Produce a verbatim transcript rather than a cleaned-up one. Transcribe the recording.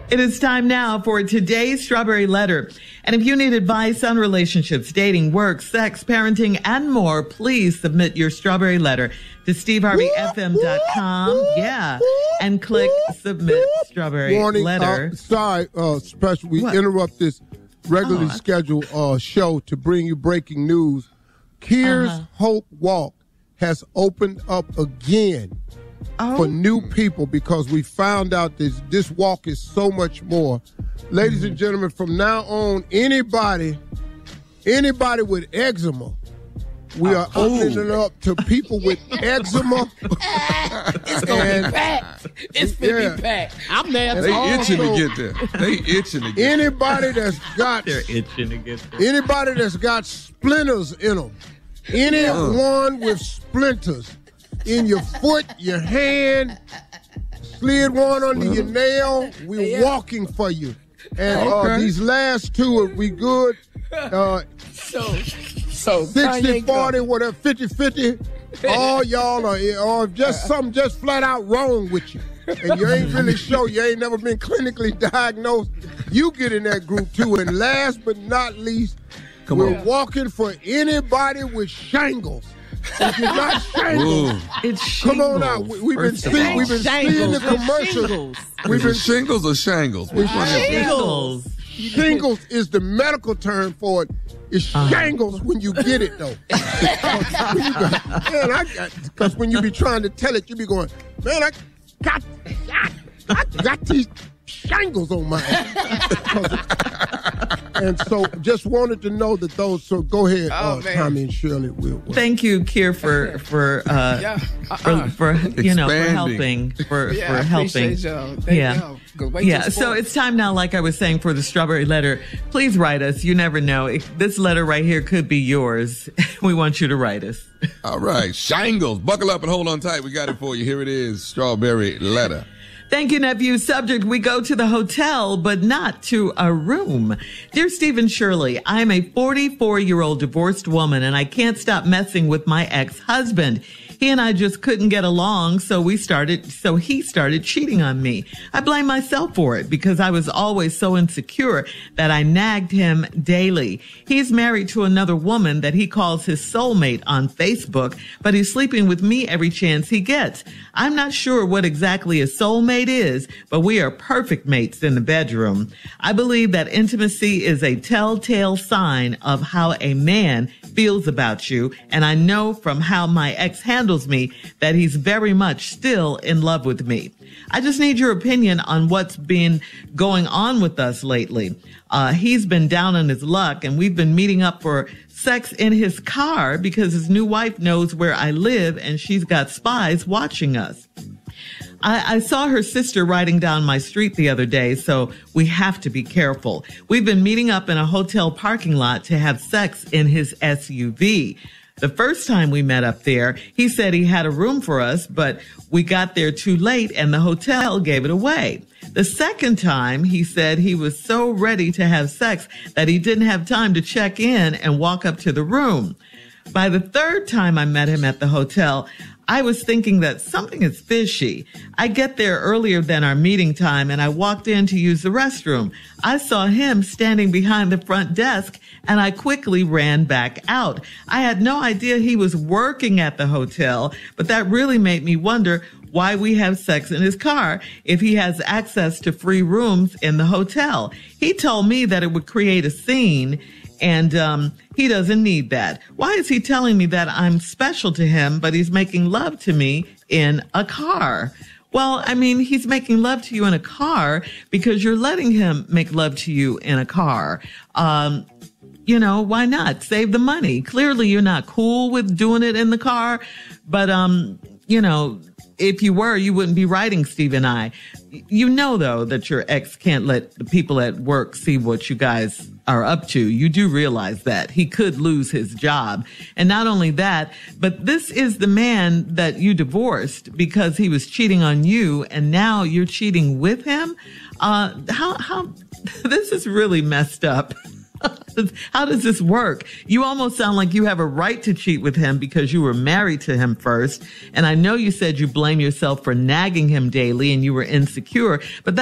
It is time now for today's Strawberry Letter. And if you need advice on relationships, dating, work, sex, parenting, and more, please submit your Strawberry Letter to steve harvey f m dot com. Yeah. And click Submit Strawberry Warning, Letter. Uh, sorry, uh, special. We What? interrupt this regularly Oh, I- scheduled uh, show to bring you breaking news. Kiers Uh-huh. Hope Walk has opened up again Oh. for new people because we found out this this walk is so much more. Ladies and gentlemen, from now on, anybody, anybody with eczema, we are opening it up to people with eczema. It's gonna And- be packed. It's finna Yeah. be packed. I'm there. And They also- itching to get there. They itching to get there. Anybody that's got They're itching to get there. anybody that's got splinters in them, anyone with splinters in your foot, your hand, slid one under your nail, we're Yeah. walking for you. And uh, Okay. these last two, are we good? Uh, So, so sixty Kanye forty, go. whatever, fifty fifty. All y'all are, or just something just flat out wrong with you. And you ain't really sure, you ain't never been clinically diagnosed. You get in that group too. And last but not least, Come we're on. walking for anybody with shingles. If you're not shingles, Ooh. It's come on shingles, out. We, we've been first of seeing, all. we've been seeing the commercials. Shingles. We've Is been it shingles or shangles? Which one is it? Shingles. Shingles is the medical term for it. It's shingles when you get it, though. When you got- man, I got, because when you be trying to tell it, you be going, man, I got, I got these shingles on my ass. And so just wanted to know that those, so go ahead, Oh, uh, man. Tommy and Shirley. Will. Thank you, Kier, for for uh, Yeah. Uh-uh. for, for you know for Expanding. helping for Yeah, for I helping. appreciate y'all. Thank yeah. y'all. 'Cause wait Yeah, till so sports. it's time now, like I was saying, for the Strawberry Letter. Please write us. You never know. It, this letter right here could be yours. We want you to write us. All right. Shingles. Buckle up and hold on tight. We got it for you. Here it is. Strawberry Letter. Thank you, nephew. Subject, we go to the hotel, but not to a room. Dear Stephen Shirley, I'm a forty-four-year-old divorced woman, and I can't stop messing with my ex-husband. He and I just couldn't get along, so we started, so he started cheating on me. I blame myself for it because I was always so insecure that I nagged him daily. He's married to another woman that he calls his soulmate on Facebook, but he's sleeping with me every chance he gets. I'm not sure what exactly a soulmate is, but we are perfect mates in the bedroom. I believe that intimacy is a telltale sign of how a man feels about you, and I know from how my ex handles me that he's very much still in love with me. I just need your opinion on what's been going on with us lately. Uh, he's been down on his luck, and we've been meeting up for sex in his car because his new wife knows where I live and she's got spies watching us. I, I saw her sister riding down my street the other day, so we have to be careful. We've been meeting up in a hotel parking lot to have sex in his S U V. The first time we met up there, he said he had a room for us, but we got there too late and the hotel gave it away. The second time, he said he was so ready to have sex that he didn't have time to check in and walk up to the room. By the third time I met him at the hotel, I was thinking that something is fishy. I get there earlier than our meeting time and I walked in to use the restroom. I saw him standing behind the front desk and I quickly ran back out. I had no idea he was working at the hotel, but that really made me wonder why we have sex in his car if he has access to free rooms in the hotel. He told me that it would create a scene, and um, he doesn't need that. Why is he telling me that I'm special to him, but he's making love to me in a car? Well, I mean, he's making love to you in a car because you're letting him make love to you in a car. Um, you know, why not? Save the money. Clearly, you're not cool with doing it in the car, but, um, you know, if you were, you wouldn't be writing Steve and I. You know, though, that your ex can't let the people at work see what you guys are up to. You do realize that he could lose his job. And not only that, but this is the man that you divorced because he was cheating on you and now you're cheating with him. Uh, how, how, this is really messed up. How does this work? You almost sound like you have a right to cheat with him because you were married to him first. And I know you said you blame yourself for nagging him daily and you were insecure, but that